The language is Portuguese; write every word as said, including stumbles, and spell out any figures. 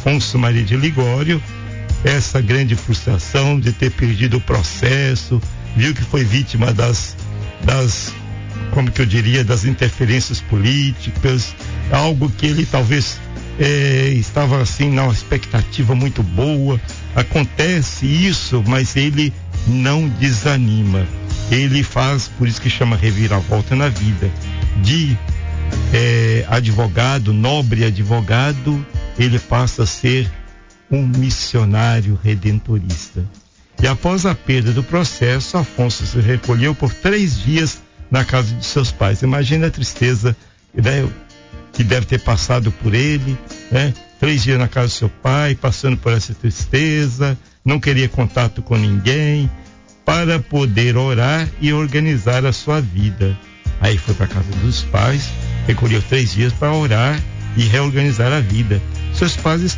Afonso Maria de Ligório, essa grande frustração de ter perdido o processo, viu que foi vítima das, das, como que eu diria, das interferências políticas, algo que ele talvez é, estava assim numa expectativa muito boa. Acontece isso, mas ele não desanima. Ele faz, por isso que chama reviravolta na vida. De é, advogado, nobre advogado, ele passa a ser um missionário redentorista. E após a perda do processo, Afonso se recolheu por três dias na casa de seus pais. Imagina a tristeza, né, que deve ter passado por ele, né? Três dias na casa do seu pai, passando por essa tristeza, não queria contato com ninguém, para poder orar e organizar a sua vida. Aí foi para a casa dos pais, recolheu três dias para orar e reorganizar a vida. Seus pais